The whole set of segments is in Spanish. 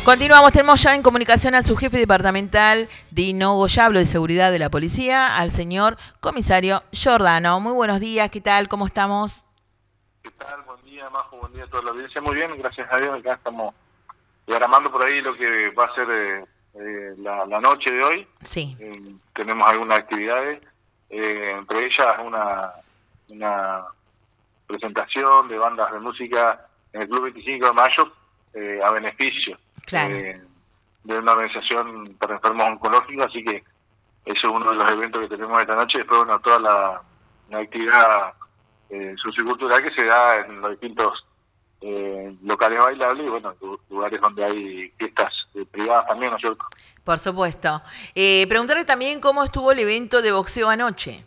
Continuamos, tenemos ya en comunicación a su jefe departamental de no Goyablo de Seguridad de la Policía, al señor comisario Giordano. Muy buenos días, ¿qué tal? ¿Cómo estamos? ¿Qué tal? Buen día, Majo, buen día a toda la audiencia. Muy bien, gracias a Dios. Acá estamos diagramando por ahí lo que va a ser la noche de hoy. Sí. Tenemos algunas actividades, entre ellas una presentación de bandas de música en el Club 25 de Mayo a beneficio Claro. de una organización para enfermos oncológicos, así que eso es uno de los eventos que tenemos esta noche. Después, bueno, toda la actividad sociocultural que se da en los distintos locales bailables y, bueno, lugares donde hay fiestas privadas también, ¿no es cierto? Por supuesto. Preguntarle también cómo estuvo el evento de boxeo anoche.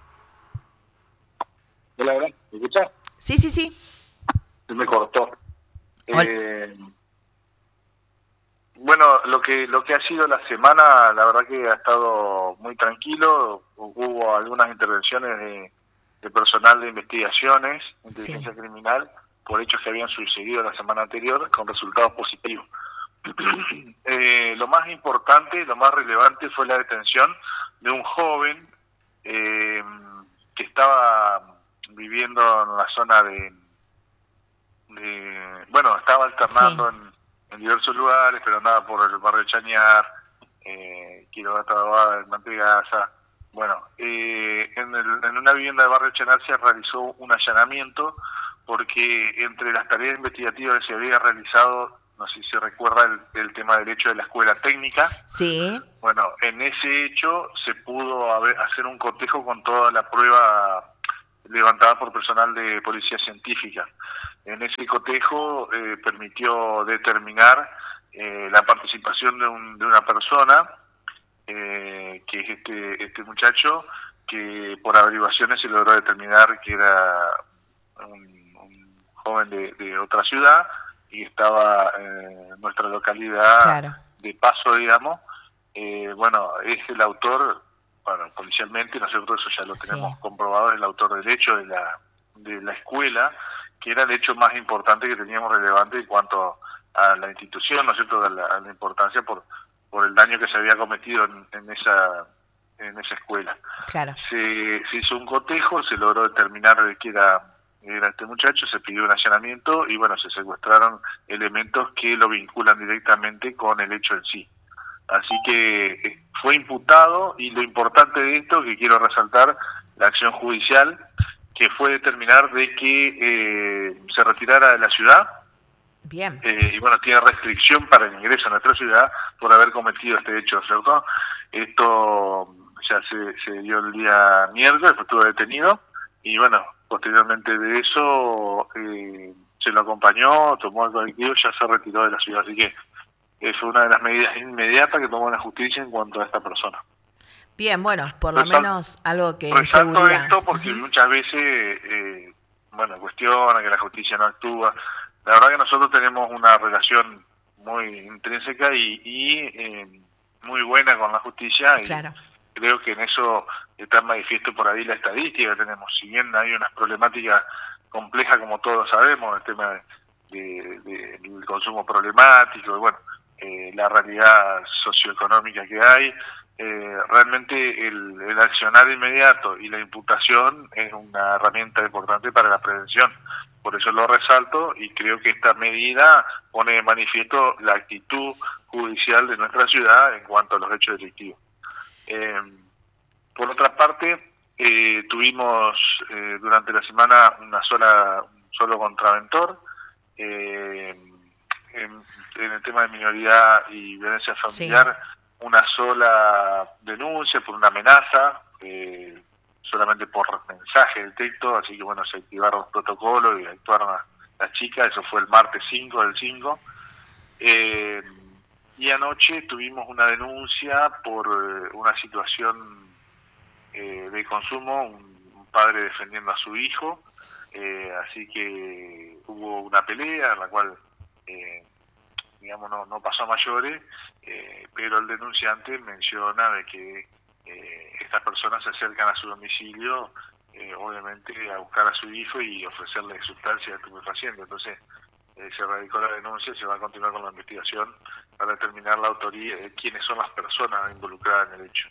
¿La verdad? ¿Me escuchás? Sí, sí, sí. Se me cortó. Hola. Bueno, lo que ha sido la semana, la verdad que ha estado muy tranquilo. Hubo algunas intervenciones de personal de investigaciones, inteligencia Sí. criminal, por hechos que habían sucedido la semana anterior con resultados positivos. Lo más importante, lo más relevante fue la detención de un joven que estaba viviendo en la zona bueno, estaba alternando Sí. en diversos lugares, pero andaba por el barrio Chañar, Quiroga Taboada, el Mantegaza. Bueno, en una vivienda del barrio Chañar se realizó un allanamiento porque entre las tareas investigativas que se había realizado, no sé si se recuerda el tema del hecho de la escuela técnica. Sí. Bueno, en ese hecho se pudo hacer un cotejo con toda la prueba levantada por personal de policía científica. En ese cotejo permitió determinar la participación de una persona, que es este muchacho, que por averiguaciones se logró determinar que era un joven de otra ciudad y estaba en nuestra localidad Claro. de paso, digamos. Bueno, es el autor, bueno, policialmente nosotros eso ya lo Sí. tenemos comprobado, es el autor del hecho de la escuela, que era el hecho más importante que teníamos relevante en cuanto a la institución, ¿no es cierto?, a la importancia por el daño que se había cometido en esa escuela. Claro. Se hizo un cotejo, se logró determinar de que era este muchacho, se pidió un allanamiento y, bueno, se secuestraron elementos que lo vinculan directamente con el hecho en sí. Así que fue imputado, y lo importante de esto, que quiero resaltar, la acción judicial, que fue determinar de que se retirara de la ciudad, Bien. y, bueno, tiene restricción para el ingreso a nuestra ciudad por haber cometido este hecho, ¿cierto? Esto ya se dio el día miércoles, estuvo detenido, y, bueno, posteriormente de eso se lo acompañó, tomó el colectivo y ya se retiró de la ciudad. Así que es una de las medidas inmediatas que tomó la justicia en cuanto a esta persona. Bien, bueno, por lo Resal- menos algo que en Resalto seguridad. esto porque muchas veces, bueno, cuestiona que la justicia no actúa. La verdad que nosotros tenemos una relación muy intrínseca y muy buena con la justicia, y Claro. creo que en eso está manifiesto por ahí la estadística que tenemos. Si bien hay unas problemáticas complejas, como todos sabemos, el tema del consumo problemático, y, bueno, la realidad socioeconómica que hay, realmente el accionar inmediato y la imputación es una herramienta importante para la prevención. Por eso lo resalto, y creo que esta medida pone de manifiesto la actitud judicial de nuestra ciudad en cuanto a los hechos delictivos. Por otra parte, tuvimos durante la semana un solo contraventor. En el tema de minoridad y violencia Sí. familiar, una sola denuncia por una amenaza, solamente por mensaje de texto, así que, bueno, se activaron los protocolos y actuaron las chicas. Eso fue el martes 5 del 5. Y anoche tuvimos una denuncia por una situación de consumo, un padre defendiendo a su hijo, así que hubo una pelea en la cual, digamos, no pasó a mayores, pero el denunciante menciona de que estas personas se acercan a su domicilio, obviamente a buscar a su hijo y ofrecerle sustancias estupefacientes. Entonces, se radicó la denuncia, se va a continuar con la investigación para determinar la autoría, quiénes son las personas involucradas en el hecho.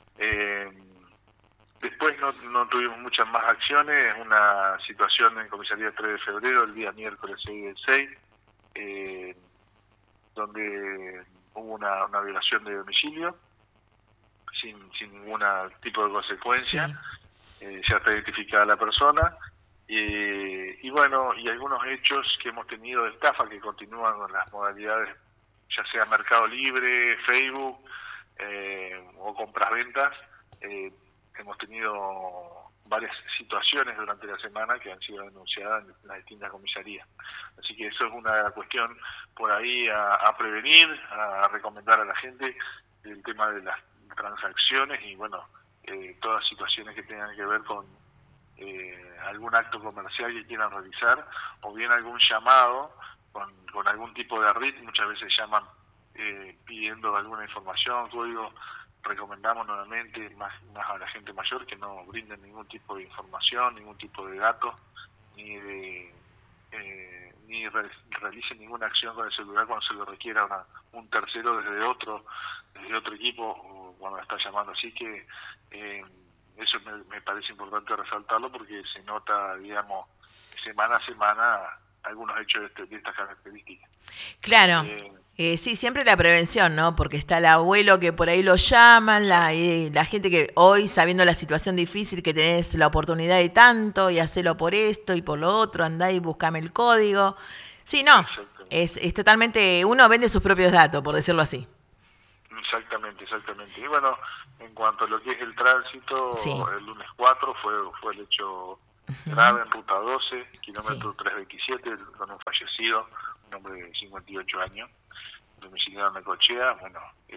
Después no tuvimos muchas más acciones, una situación en comisaría 3 de febrero, el día miércoles 6 del 6, donde hubo una violación de domicilio, sin ningún tipo de consecuencia. Sí. Ya está identificada la persona, y bueno, y algunos hechos que hemos tenido de estafa que continúan con las modalidades, ya sea Mercado Libre, Facebook o compras-ventas. Hemos tenido varias situaciones durante la semana que han sido denunciadas en las distintas comisarías. Así que eso es una cuestión por ahí a prevenir, a recomendar a la gente, el tema de las transacciones y bueno, todas situaciones que tengan que ver con algún acto comercial que quieran realizar, o bien algún llamado con algún tipo de RIT. Muchas veces llaman pidiendo alguna información, código. Recomendamos nuevamente más a la gente mayor que no brinden ningún tipo de información, ningún tipo de datos, ni realicen ninguna acción con el celular cuando se lo requiera un tercero desde otro equipo o cuando está llamando. Así que eso me parece importante resaltarlo, porque se nota, digamos, semana a semana algunos hechos de estas características. Claro. Sí, siempre la prevención, ¿no? Porque está el abuelo que por ahí lo llaman, la gente que hoy, sabiendo la situación difícil, que tenés la oportunidad de tanto y hacelo por esto y por lo otro, andá y buscame el código. Sí, no, es totalmente, uno vende sus propios datos, por decirlo así. Exactamente. Y bueno, en cuanto a lo que es el tránsito, Sí. el lunes 4 fue el hecho grave en Ruta 12, kilómetro 327, con un fallecido, un hombre de 58 años, domiciliado en Necochea. Bueno,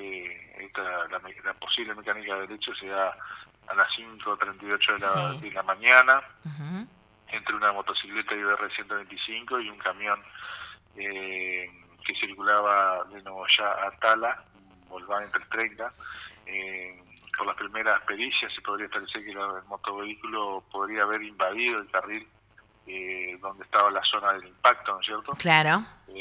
la posible mecánica del hecho se da a las 5:38 de la mañana, entre una motocicleta IBR-125 y un camión que circulaba de Nogoyá a Tala, Volkswagen 330. Por las primeras pericias se podría establecer que el motovehículo podría haber invadido el carril donde estaba la zona del impacto, ¿no es cierto? Claro.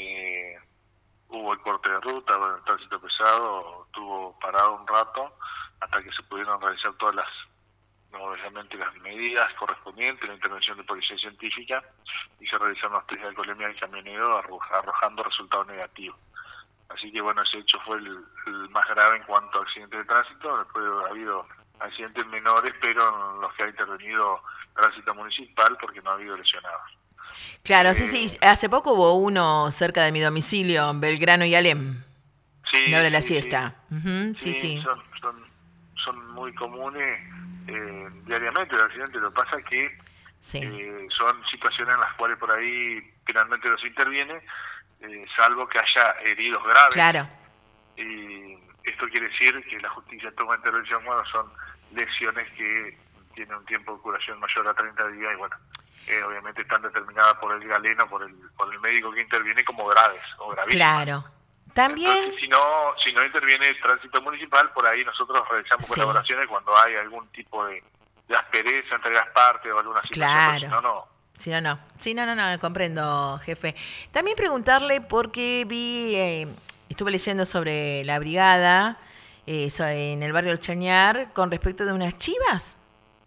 Hubo el corte de ruta, bueno, el tránsito pesado estuvo parado un rato hasta que se pudieron realizar todas obviamente las medidas correspondientes, la intervención de policía científica, y se realizaron los test de alcoholemia del camionero arrojando resultados negativos. Así que bueno, ese hecho fue el más grave en cuanto a accidentes de tránsito. Después ha habido accidentes menores, pero en los que ha intervenido tránsito municipal, porque no ha habido lesionados. Claro, sí, hace poco hubo uno cerca de mi domicilio, en Belgrano y Alem. Sí, La hora de la siesta. Sí. Son muy comunes diariamente los accidentes. Lo que pasa es que son situaciones en las cuales por ahí finalmente no se interviene, salvo que haya heridos graves. Claro. Y esto quiere decir que la justicia toma intervención cuando son lesiones que tienen un tiempo de curación mayor a 30 días y bueno, obviamente están determinadas por el galeno, por el médico que interviene como graves o gravísimas. Claro. También. Entonces, si no interviene el tránsito municipal, por ahí nosotros realizamos colaboraciones cuando hay algún tipo de aspereza entre las partes o alguna situación. Claro. Si no, comprendo, jefe. También preguntarle, porque estuve leyendo sobre la brigada en el barrio del Chañar con respecto de unas chivas.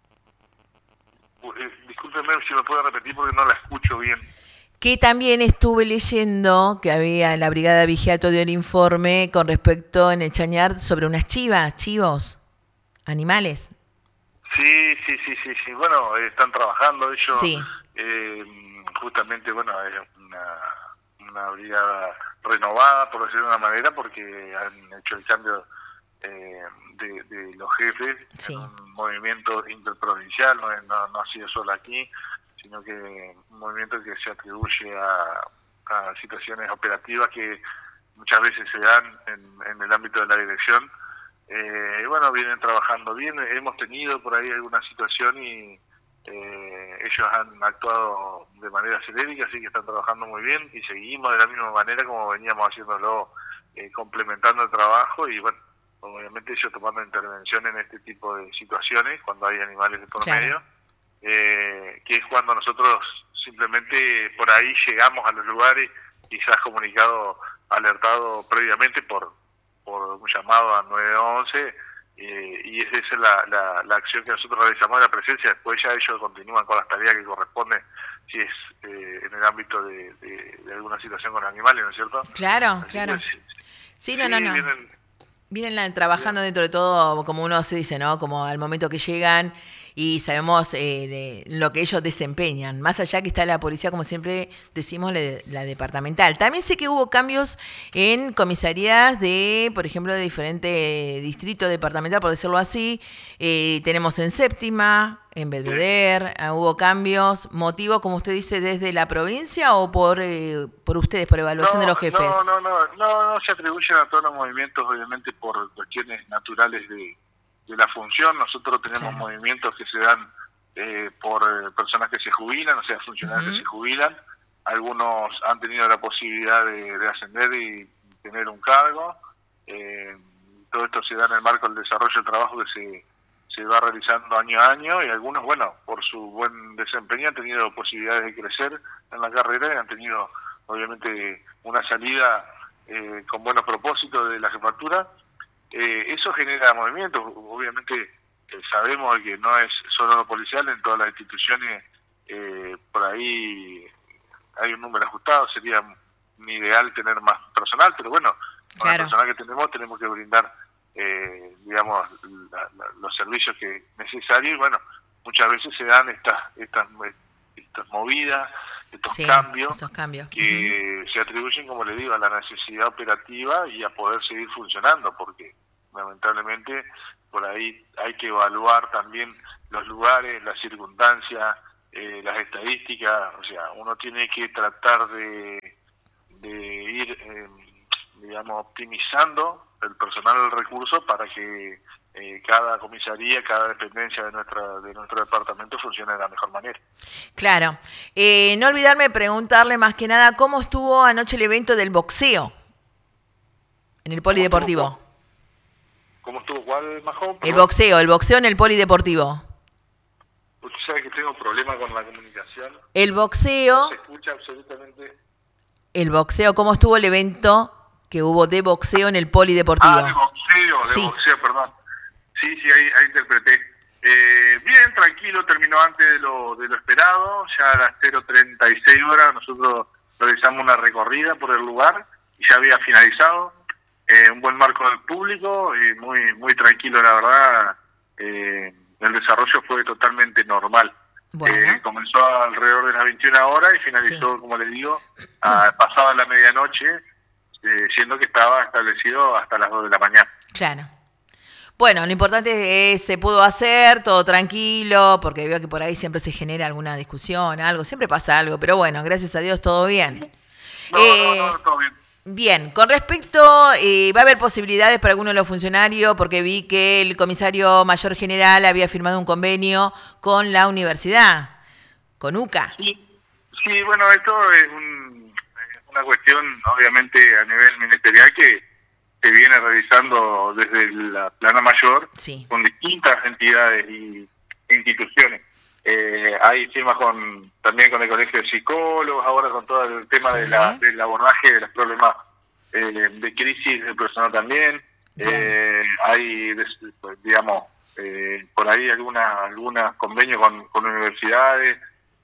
Discúlpeme si me puede repetir porque no la escucho bien. Que también estuve leyendo que había la brigada Vigiato dio el informe con respecto en el Chañar sobre unas chivos, animales. Sí. Bueno, están trabajando ellos. Sí. Justamente, bueno, es una brigada renovada, por decirlo de una manera, porque han hecho el cambio de los jefes en un movimiento interprovincial, no ha sido solo aquí, sino que un movimiento que se atribuye a situaciones operativas que muchas veces se dan en el ámbito de la dirección. Bueno, vienen trabajando bien. Hemos tenido por ahí alguna situación y ellos han actuado de manera celérica, así que están trabajando muy bien y seguimos de la misma manera como veníamos haciéndolo, complementando el trabajo y bueno, obviamente ellos tomando intervención en este tipo de situaciones cuando hay animales de por medio, que es cuando nosotros simplemente por ahí llegamos a los lugares quizás comunicado, alertado previamente por un llamado a 911, y esa es la acción que nosotros realizamos de la presencia. Después ya ellos continúan con las tareas que corresponden, si es en el ámbito de alguna situación con animales, ¿no es cierto? Claro, Así claro. que Sí, sí, no. Vienen trabajando dentro de todo, como uno se dice, ¿no? Como al momento que llegan y sabemos lo que ellos desempeñan. Más allá que está la policía, como siempre decimos, la departamental. También sé que hubo cambios en comisarías de, por ejemplo, de diferentes distritos departamental, por decirlo así. Tenemos en Séptima, en Belvedere, hubo cambios. ¿Motivo, como usted dice, desde la provincia o por ustedes, por evaluación de los jefes? No se atribuyen a todos los movimientos, obviamente, por cuestiones naturales de la función. Nosotros tenemos movimientos que se dan por personas que se jubilan, o sea, funcionarios que se jubilan. Algunos han tenido la posibilidad de ascender y tener un cargo. Todo esto se da en el marco del desarrollo del trabajo que se va realizando año a año, y algunos, bueno, por su buen desempeño han tenido posibilidades de crecer en la carrera y han tenido, obviamente, una salida con buenos propósitos de la jefatura. Eso genera movimientos. Obviamente sabemos que no es solo lo policial, en todas las instituciones por ahí hay un número ajustado. Sería ideal tener más personal, pero bueno, con el personal que tenemos que brindar digamos los servicios que necesarios, y bueno, muchas veces se dan estas movidas, estos cambios que se atribuyen, como le digo, a la necesidad operativa y a poder seguir funcionando, porque lamentablemente por ahí hay que evaluar también los lugares, las circunstancias, las estadísticas. O sea, uno tiene que tratar de ir digamos, optimizando el personal del recurso para que cada comisaría, cada dependencia de nuestro departamento funcione de la mejor manera. Claro. No olvidarme de preguntarle más que nada cómo estuvo anoche el evento del boxeo en el polideportivo. ¿Cómo estuvo cuál, Majón? El boxeo en el polideportivo. Usted sabe que tengo problemas con la comunicación. El boxeo. No se escucha absolutamente. El boxeo, ¿cómo estuvo el evento que hubo de boxeo en el polideportivo? De boxeo, perdón. Sí, ahí interpreté. Bien, tranquilo, terminó antes de lo esperado. Ya a las 0:36 horas nosotros realizamos una recorrida por el lugar y ya había finalizado. Un buen marco del público y muy tranquilo, la verdad. El desarrollo fue totalmente normal. Bueno. Comenzó alrededor de las 21 horas y finalizó, como les digo, pasada la medianoche, siendo que estaba establecido hasta las 2 de la mañana. Claro. Bueno, lo importante es se pudo hacer, todo tranquilo, porque veo que por ahí siempre se genera alguna discusión, algo, siempre pasa algo, pero bueno, gracias a Dios todo bien. No, todo bien. Bien, con respecto, ¿va a haber posibilidades para alguno de los funcionarios? Porque vi que el comisario mayor general había firmado un convenio con la universidad, con UCA. Sí, bueno, esto es una cuestión, obviamente, a nivel ministerial que se viene realizando desde la plana mayor, con distintas entidades y instituciones. Hay firmas también con el Colegio de Psicólogos, ahora con todo el tema del abordaje de los problemas de crisis del personal también. Hay, digamos, por ahí algunos convenios con universidades,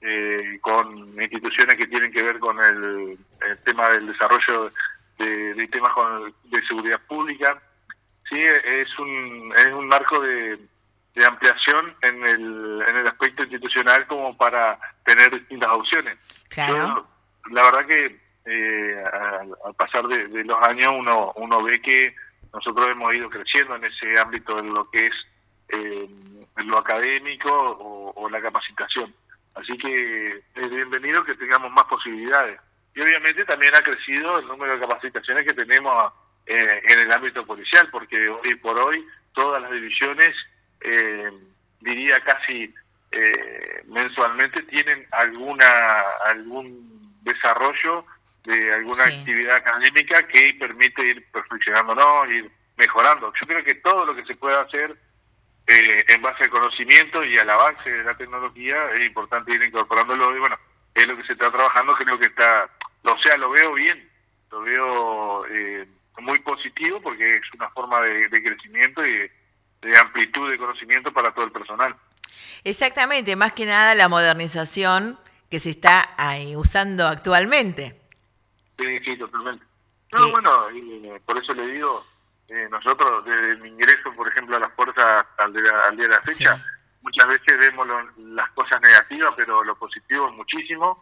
con instituciones que tienen que ver con el tema del desarrollo de temas de seguridad pública. Sí, es un marco de ampliación en el aspecto institucional como para tener distintas opciones. Claro. La verdad que al pasar de los años uno ve que nosotros hemos ido creciendo en ese ámbito de lo que es lo académico o la capacitación. Así que es bienvenido que tengamos más posibilidades. Y obviamente también ha crecido el número de capacitaciones que tenemos en el ámbito policial, porque hoy por hoy todas las divisiones, diría casi mensualmente, tienen algún desarrollo de alguna actividad académica que permite ir perfeccionándonos, ir mejorando. Yo creo que todo lo que se pueda hacer en base al conocimiento y al avance de la tecnología es importante ir incorporándolo, y bueno, es lo que se está trabajando. Creo que o sea, lo veo bien, lo veo muy positivo porque es una forma de crecimiento y de amplitud de conocimiento para todo el personal. Exactamente, más que nada la modernización que se está usando actualmente. Sí, sí, totalmente. No, bueno, por eso le digo, nosotros desde mi ingreso, por ejemplo, a las fuerzas al día de la fecha, sí, muchas veces vemos las cosas negativas, pero lo positivo es muchísimo.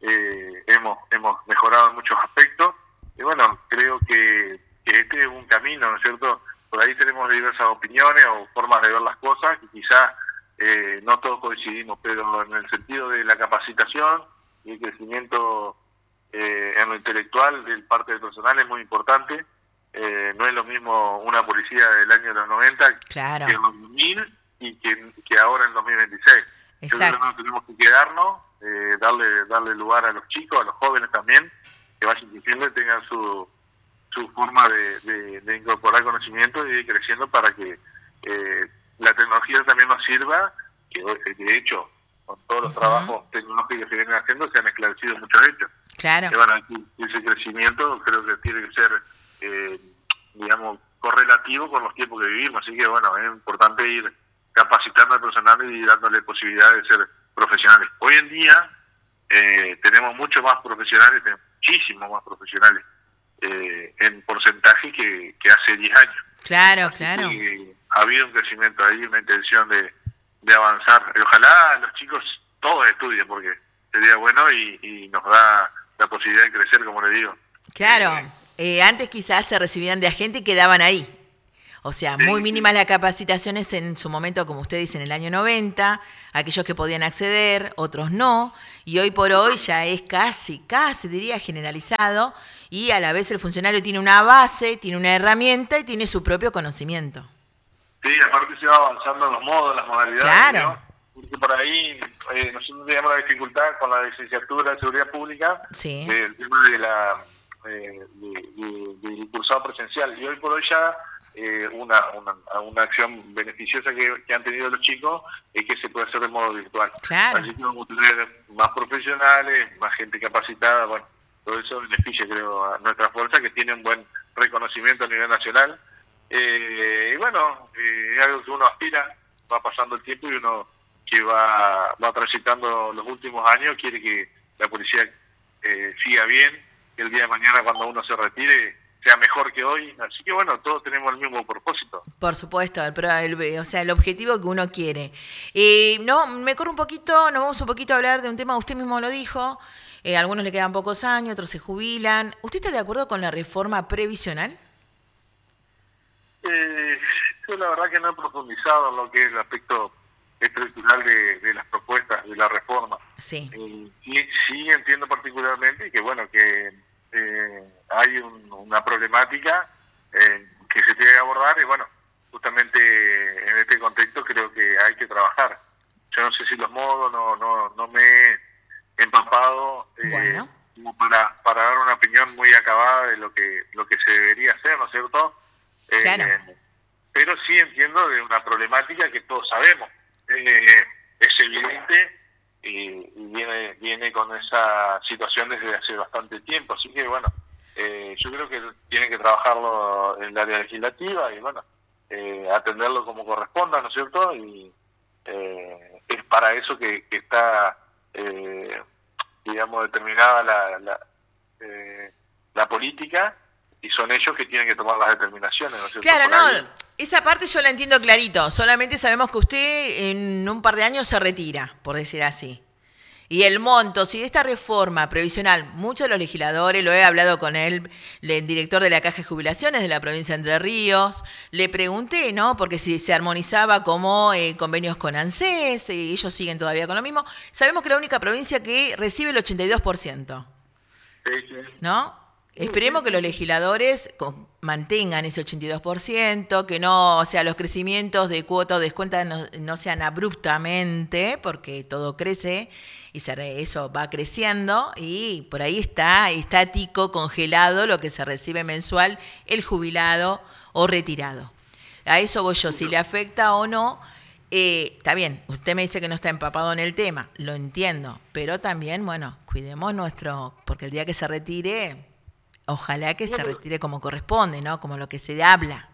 Hemos mejorado en muchos aspectos y bueno, creo que este es un camino, ¿no es cierto? Por ahí tenemos diversas opiniones o formas de ver las cosas y quizás no todos coincidimos, pero en el sentido de la capacitación y el crecimiento en lo intelectual del parte del personal es muy importante. No es lo mismo una policía del año de los 90 claro, que en los 2000 y que ahora en 2026. Yo creo que no tenemos que quedarnos, darle lugar a los chicos, a los jóvenes también, que vayan creciendo y tengan su forma de incorporar conocimiento y de ir creciendo para que la tecnología también nos sirva, que de hecho con todos los trabajos tecnológicos que vienen haciendo se han esclarecido muchos hechos. Claro. Y bueno, ese crecimiento creo que tiene que ser, digamos, correlativo con los tiempos que vivimos, así que bueno, es importante ir capacitando al personal y dándole posibilidades de ser profesionales. Hoy en día tenemos mucho más profesionales, muchísimos más profesionales en porcentaje que hace 10 años. Claro, así claro. Ha habido un crecimiento ahí, una intención de avanzar. Y ojalá los chicos todos estudien, porque sería bueno y nos da la posibilidad de crecer, como le digo. Claro, antes quizás se recibían de agente y quedaban ahí. O sea, muy mínimas las capacitaciones en su momento, como usted dice, en el año 90, aquellos que podían acceder, otros no, y hoy por hoy ya es casi diría generalizado, y a la vez el funcionario tiene una base, tiene una herramienta y tiene su propio conocimiento. Sí, aparte se va avanzando en los modos, las modalidades. Claro. ¿No? Porque por ahí nosotros tenemos la dificultad con la licenciatura de Seguridad Pública, sí, del tema del cursado presencial, y hoy por hoy ya una acción beneficiosa que han tenido los chicos es que se puede hacer de modo virtual. Claro. Así que vamos a tener más profesionales, más gente capacitada, bueno, todo eso beneficia, creo, a nuestra fuerza, que tiene un buen reconocimiento a nivel nacional. Y bueno, es algo que uno aspira, va pasando el tiempo y uno que va transitando los últimos años quiere que la policía siga bien, que el día de mañana cuando uno se retire sea mejor que hoy, así que bueno, todos tenemos el mismo propósito. Por supuesto, o sea, el objetivo que uno quiere. No, me corro un poquito, nos vamos un poquito a hablar de un tema, usted mismo lo dijo, a algunos le quedan pocos años, otros se jubilan. ¿Usted está de acuerdo con la reforma previsional? Yo la verdad que no he profundizado en lo que es el aspecto estructural de las propuestas de la reforma. Sí. Sí entiendo particularmente que bueno, que hay una problemática que se tiene que abordar y bueno, justamente en este contexto creo que hay que trabajar. Yo no sé si los modos, no me he empapado bueno, como para dar una opinión muy acabada de lo que se debería hacer, ¿no es cierto? Claro. Pero sí entiendo de una problemática que todos sabemos. Es evidente y viene con esa situación desde hace bastante tiempo, así que bueno, yo creo que tiene que trabajarlo en el área legislativa y bueno, atenderlo como corresponda, ¿no es cierto? Y es para eso que está digamos determinada la política y son ellos que tienen que tomar las determinaciones, ¿no es cierto? Claro, no, esa parte yo la entiendo clarito, solamente sabemos que usted en un par de años se retira, por decir así. Y el monto, si esta reforma previsional, muchos de los legisladores, lo he hablado con él, el director de la Caja de Jubilaciones de la provincia de Entre Ríos, le pregunté, ¿no? Porque si se armonizaba como convenios con ANSES, ellos siguen todavía con lo mismo, sabemos que es la única provincia que recibe el 82%, ¿no? Esperemos que los legisladores mantengan ese 82%, que no, o sea, los crecimientos de cuota o descuenta no sean abruptamente, porque todo crece y eso va creciendo y por ahí está estático, congelado lo que se recibe mensual el jubilado o retirado. A eso voy yo, si le afecta o no Está bien, usted me dice que no está empapado en el tema, lo entiendo, pero también, bueno, cuidemos porque el día que se retire, ojalá que se retire como corresponde, ¿no? Como lo que se habla.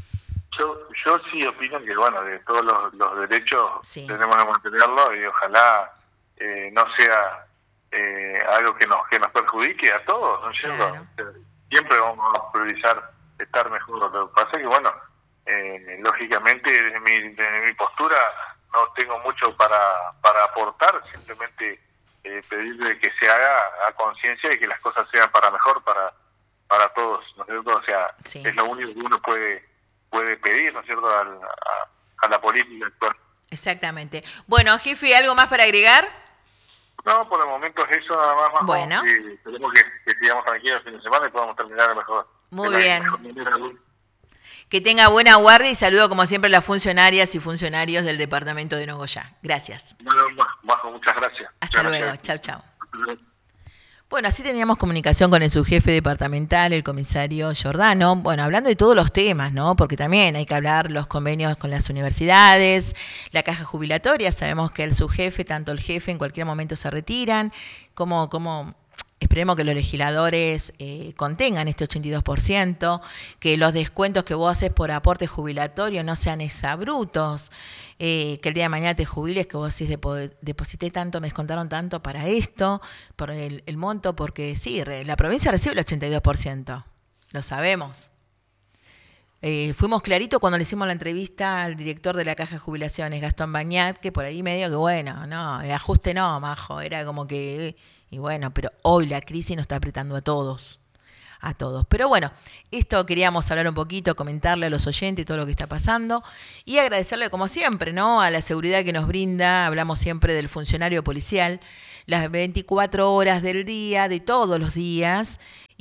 Yo sí opino que, bueno, de todos los derechos sí. tenemos que mantenerlo y ojalá no sea algo que nos perjudique a todos, ¿no es cierto? Claro. Siempre vamos a priorizar estar mejor. Lo que pasa es que, bueno, lógicamente desde mi postura no tengo mucho para aportar, simplemente pedirle que se haga a conciencia de que las cosas sean para mejor para todos, ¿no es cierto? O sea, sí. Es lo único que uno puede pedir, ¿no es cierto?, a la política actual. Exactamente. Bueno, jefe, ¿algo más para agregar? No, por el momento es eso, nada más. Bueno. Esperemos que sigamos tranquilos el fin de semana y podamos terminar mejor. Muy bien. Que tenga buena guardia y saludo como siempre a las funcionarias y funcionarios del departamento de Nogoyá. Gracias. Bueno, Majo, muchas gracias. Hasta luego. Chau, chau. Bueno, así teníamos comunicación con el subjefe departamental, el comisario Giordano, bueno, hablando de todos los temas, ¿no? Porque también hay que hablar los convenios con las universidades, la caja jubilatoria, sabemos que el subjefe, tanto el jefe, en cualquier momento se retiran, como esperemos que los legisladores contengan este 82%, que los descuentos que vos haces por aporte jubilatorio no sean exabrutos, que el día de mañana te jubiles, que vos decís, deposité tanto, me descontaron tanto para esto, por el monto, porque sí, la provincia recibe el 82%, lo sabemos. Fuimos clarito cuando le hicimos la entrevista al director de la Caja de Jubilaciones, Gastón Bañat, que por ahí medio que bueno, no, ajuste no, majo, era como que... Y bueno, pero hoy la crisis nos está apretando a todos. Pero bueno, esto queríamos hablar un poquito, comentarle a los oyentes todo lo que está pasando y agradecerle como siempre, ¿no?, a la seguridad que nos brinda. Hablamos siempre del funcionario policial, las 24 horas del día, de todos los días.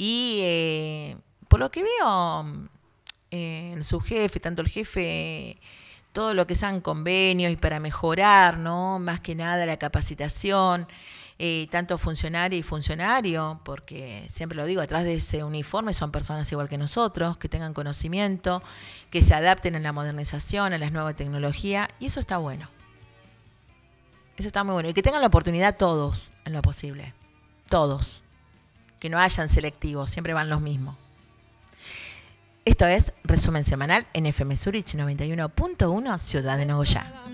Y por lo que veo, el subjefe, tanto el jefe... todo lo que sean convenios y para mejorar, ¿no?, más que nada la capacitación, tanto funcionario y funcionario, porque siempre lo digo, atrás de ese uniforme son personas igual que nosotros, que tengan conocimiento, que se adapten a la modernización, a las nuevas tecnologías, y eso está bueno. Eso está muy bueno. Y que tengan la oportunidad todos, en lo posible. Todos. Que no hayan selectivos, siempre van los mismos. Esto es Resumen Semanal en FM Zurich 91.1, Ciudad de Nogoyá.